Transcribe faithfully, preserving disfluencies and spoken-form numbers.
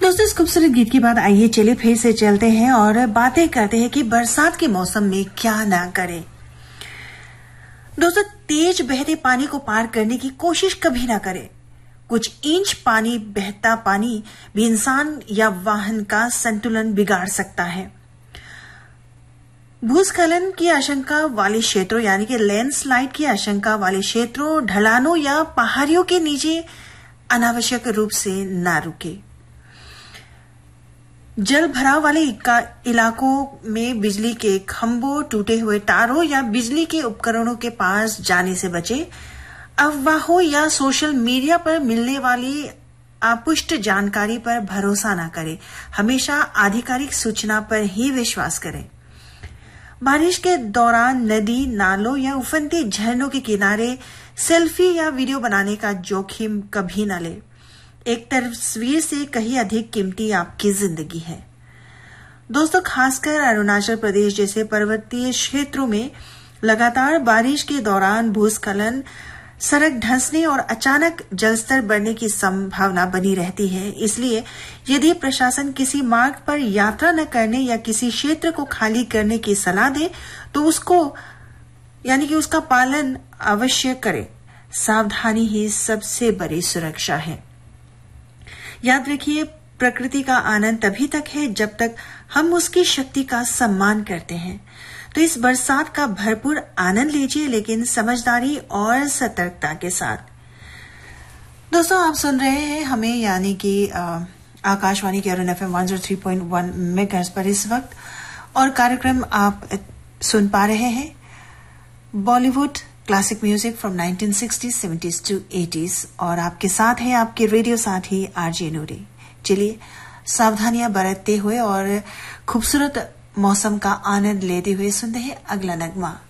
दोस्तों, इस खूबसूरत गीत के बाद आइए चलिए फिर से चलते हैं और बातें करते हैं कि बरसात के मौसम में क्या ना करें। दोस्तों, तेज बहते पानी को पार करने की कोशिश कभी ना करें। कुछ इंच पानी बहता पानी भी इंसान या वाहन का संतुलन बिगाड़ सकता है। भूस्खलन की आशंका वाले क्षेत्रों यानी कि लैंडस्लाइड की आशंका वाले क्षेत्रों, ढलानों या पहाड़ियों के नीचे अनावश्यक रूप से ना रुके। जल भराव वाले इलाकों में बिजली के खंभों, टूटे हुए तारों या बिजली के उपकरणों के पास जाने से बचे। अफवाहों या सोशल मीडिया पर मिलने वाली अपुष्ट जानकारी पर भरोसा न करें। हमेशा आधिकारिक सूचना पर ही विश्वास करें। बारिश के दौरान नदी, नालों या उफनते झरनों के किनारे सेल्फी या वीडियो बनाने का जोखिम कभी न लें। एक तस्वीर से कहीं अधिक कीमती आपकी जिंदगी है। दोस्तों, खासकर अरुणाचल प्रदेश जैसे पर्वतीय क्षेत्रों में लगातार बारिश के दौरान भूस्खलन, सड़क धंसने और अचानक जलस्तर बढ़ने की संभावना बनी रहती है। इसलिए यदि प्रशासन किसी मार्ग पर यात्रा न करने या किसी क्षेत्र को खाली करने की सलाह दे तो उसको यानी कि उसका पालन अवश्य करें। सावधानी ही सबसे बड़ी सुरक्षा है। याद रखिए, प्रकृति का आनंद तभी तक है जब तक हम उसकी शक्ति का सम्मान करते हैं। तो इस बरसात का भरपूर आनंद लीजिए, लेकिन समझदारी और सतर्कता के साथ। दोस्तों, आप सुन रहे हैं हमें यानी कि आकाशवाणी के अरुण एफएम एक सौ तीन पॉइंट एक मेगाहर्ट्ज पर इस वक्त, और कार्यक्रम आप सुन पा रहे हैं Bollywood classic music from nineteen sixties, seventies to eighties, और आपके साथ है आपके रेडियो साथी आरजे नूरी। चलिए सावधानियां बरतते हुए और खूबसूरत मौसम का आनंद लेते हुए सुनते हैं अगला नगमा।